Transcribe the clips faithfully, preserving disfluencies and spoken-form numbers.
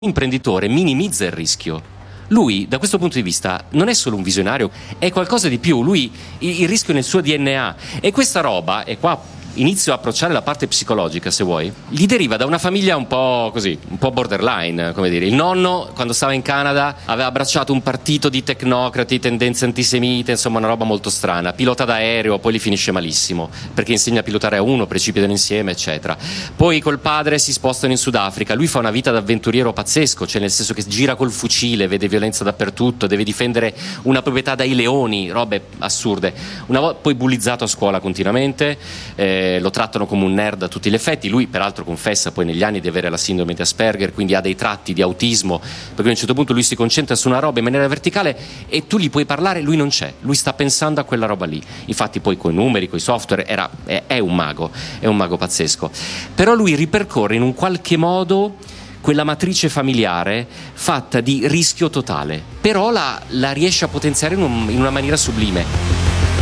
Imprenditore minimizza il rischio. Lui, da questo punto di vista, non è solo un visionario, è qualcosa di più. Lui, il, il rischio è nel suo D N A. E questa roba, e qua inizio a approcciare la parte psicologica, se vuoi, gli deriva da una famiglia un po' così, un po' borderline, come dire. Il nonno, quando stava in Canada, aveva abbracciato un partito di tecnocrati, tendenze antisemite, insomma una roba molto strana. Pilota d'aereo, poi li finisce malissimo, perché insegna a pilotare a uno, precipitano insieme, eccetera. Poi col padre si spostano in Sudafrica. Lui fa una vita da avventuriero pazzesco, cioè nel senso che gira col fucile, vede violenza dappertutto, deve difendere una proprietà dai leoni, robe assurde. Una volta, poi bullizzato a scuola continuamente, eh, lo trattano come un nerd a tutti gli effetti. Lui peraltro confessa poi negli anni di avere la sindrome di Asperger, quindi ha dei tratti di autismo, perché a un certo punto lui si concentra su una roba in maniera verticale e tu gli puoi parlare, lui non c'è, lui sta pensando a quella roba lì. Infatti poi coi numeri, coi software era, è, è un mago, è un mago pazzesco. Però lui ripercorre in un qualche modo quella matrice familiare fatta di rischio totale, però la, la riesce a potenziare in, un, in una maniera sublime.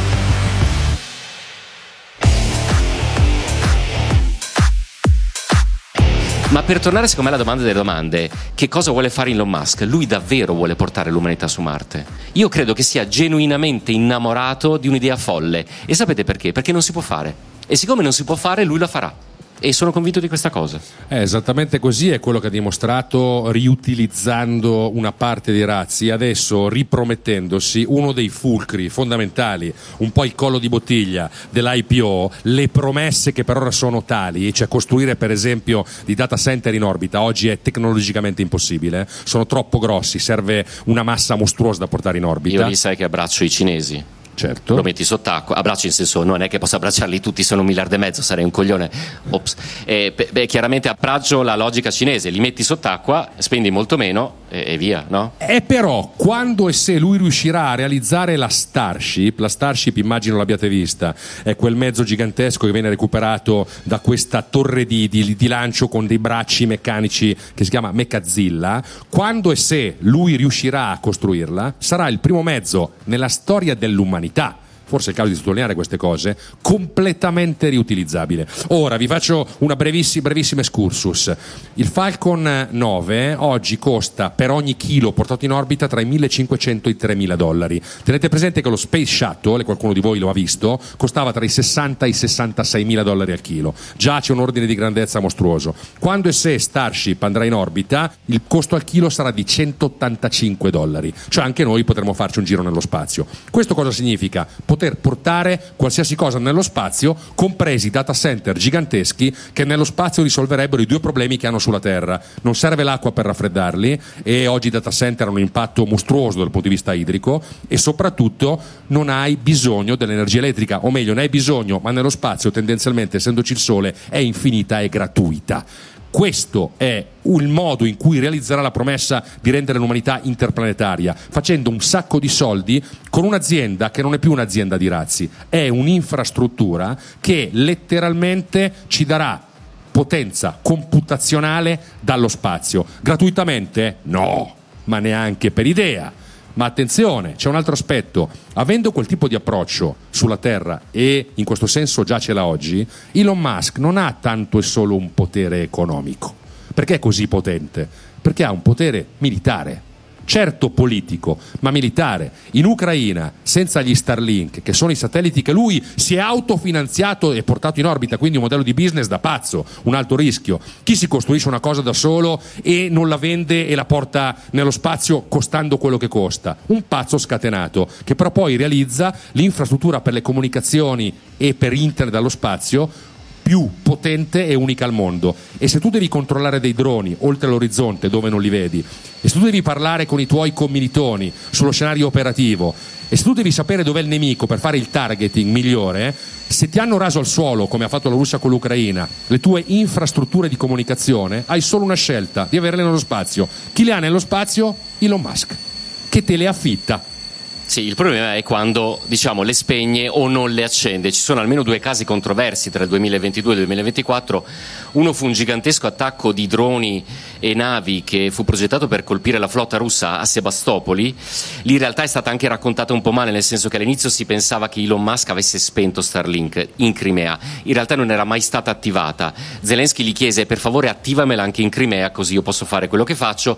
Ma per tornare secondo me alla domanda delle domande, che cosa vuole fare Elon Musk? Lui davvero vuole portare l'umanità su Marte? Io credo che sia genuinamente innamorato di un'idea folle. E sapete perché? Perché non si può fare. E siccome non si può fare, lui la farà. E sono convinto di questa cosa. È esattamente così, è quello che ha dimostrato riutilizzando una parte dei razzi, adesso ripromettendosi uno dei fulcri fondamentali, un po' il collo di bottiglia dell'I P O, le promesse che per ora sono tali, cioè costruire per esempio di data center in orbita, oggi è tecnologicamente impossibile, sono troppo grossi, serve una massa mostruosa da portare in orbita. Io lì sai che abbraccio i cinesi. Certo. Lo metti sott'acqua, abbraccio in senso non è che posso abbracciarli tutti, sono un miliardo e mezzo, sarei un coglione. Ops. E, beh, chiaramente abbraccio la logica cinese, li metti sott'acqua, spendi molto meno e, e via, no? E però quando e se lui riuscirà a realizzare la Starship, la Starship immagino l'abbiate vista, è quel mezzo gigantesco che viene recuperato da questa torre di, di, di lancio con dei bracci meccanici che si chiama Mechazilla, quando e se lui riuscirà a costruirla sarà il primo mezzo nella storia dell'umanità, forse è il caso di sottolineare queste cose, completamente riutilizzabile. Ora vi faccio una brevissima, brevissima excursus. Il Falcon nove oggi costa per ogni chilo portato in orbita tra i millecinquecento e i tremila dollari. Tenete presente che lo Space Shuttle, e qualcuno di voi lo ha visto, costava tra i sessanta e i sessantaseimila dollari al chilo. Già c'è un ordine di grandezza mostruoso. Quando e se Starship andrà in orbita, il costo al chilo sarà di centottantacinque dollari. Cioè anche noi potremo farci un giro nello spazio. Questo cosa significa? Poter portare qualsiasi cosa nello spazio, compresi data center giganteschi che nello spazio risolverebbero i due problemi che hanno sulla Terra. Non serve l'acqua per raffreddarli e oggi i data center hanno un impatto mostruoso dal punto di vista idrico, e soprattutto non hai bisogno dell'energia elettrica, o meglio ne hai bisogno, ma nello spazio tendenzialmente, essendoci il sole, è infinita e gratuita. Questo è il modo in cui realizzerà la promessa di rendere l'umanità interplanetaria, facendo un sacco di soldi con un'azienda che non è più un'azienda di razzi, è un'infrastruttura che letteralmente ci darà potenza computazionale dallo spazio. Gratuitamente? No, ma neanche per idea. Ma attenzione, c'è un altro aspetto. Avendo quel tipo di approccio sulla Terra, e in questo senso già ce l'ha oggi, Elon Musk non ha tanto e solo un potere economico. Perché è così potente? Perché ha un potere militare. Certo politico, ma militare. In Ucraina, senza gli Starlink, che sono i satelliti che lui si è autofinanziato e portato in orbita, quindi un modello di business da pazzo, un alto rischio. Chi si costruisce una cosa da solo e non la vende e la porta nello spazio costando quello che costa? Un pazzo scatenato, che però poi realizza l'infrastruttura per le comunicazioni e per internet dallo spazio più potente e unica al mondo. E se tu devi controllare dei droni oltre l'orizzonte dove non li vedi, e se tu devi parlare con i tuoi commilitoni sullo scenario operativo, e se tu devi sapere dov'è il nemico per fare il targeting migliore, se ti hanno raso al suolo, come ha fatto la Russia con l'Ucraina, le tue infrastrutture di comunicazione, hai solo una scelta: di averle nello spazio. Chi le ha nello spazio? Elon Musk, che te le affitta. Sì, il problema è quando, diciamo, le spegne o non le accende. Ci sono almeno due casi controversi tra il duemilaventidue e il duemilaventiquattro. Uno fu un gigantesco attacco di droni e navi che fu progettato per colpire la flotta russa a Sebastopoli. Lì in realtà è stata anche raccontata un po' male, nel senso che all'inizio si pensava che Elon Musk avesse spento Starlink in Crimea. In realtà non era mai stata attivata. Zelensky gli chiese: per favore attivamela anche in Crimea, così io posso fare quello che faccio.